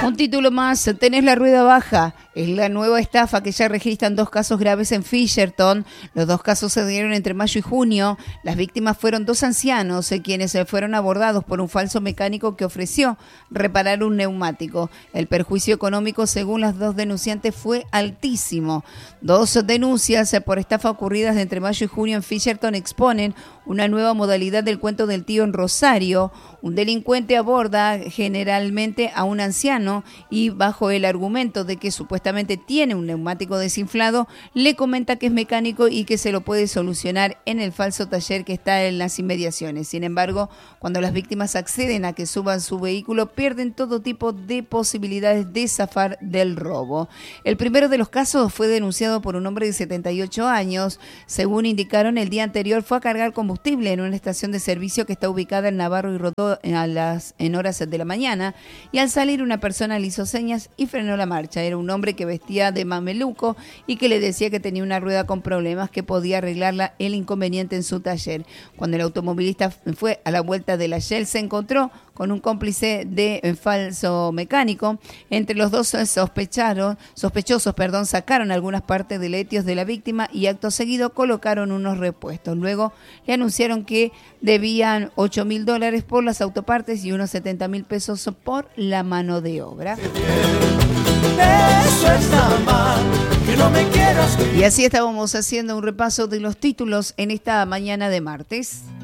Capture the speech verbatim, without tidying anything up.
Un título más, tenés la rueda baja. Es la nueva estafa que ya registran dos casos graves en Fisherton. Los dos casos se dieron entre mayo y junio. Las víctimas fueron dos ancianos, eh, quienes eh, fueron abordados por un falso mecánico que ofreció reparar un neumático. El perjuicio económico, según las dos denunciantes, fue altísimo. Dos denuncias eh, por estafa ocurridas de entre mayo y junio en Fisherton exponen una nueva modalidad del cuento del tío en Rosario. Un delincuente aborda generalmente a un anciano y bajo el argumento de que supuestamente tiene un neumático desinflado, le comenta que es mecánico y que se lo puede solucionar en el falso taller que está en las inmediaciones. Sin embargo, cuando las víctimas acceden a que suban su vehículo, pierden todo tipo de posibilidades de zafar del robo. El primero de los casos fue denunciado por un hombre de setenta y ocho años. Según indicaron, el día anterior fue a cargar combustible en una estación de servicio que está ubicada en Navarro y Rodó a las, en horas de la mañana, y al salir una persona le hizo señas y frenó la marcha. Era un hombre que vestía de mameluco y que le decía que tenía una rueda con problemas, que podía arreglarla el inconveniente en su taller. Cuando el automovilista fue a la vuelta de la Shell, se encontró con un cómplice de falso mecánico. Entre los dos sospecharon, sospechosos perdón, sacaron algunas partes del etios de la víctima y acto seguido colocaron unos repuestos. Luego le anunciaron que debían ocho mil dólares por las autopartes y unos setenta mil pesos por la mano de obra. Eso está mal, que no me quieras. Y así estábamos haciendo un repaso de los títulos en esta mañana de martes.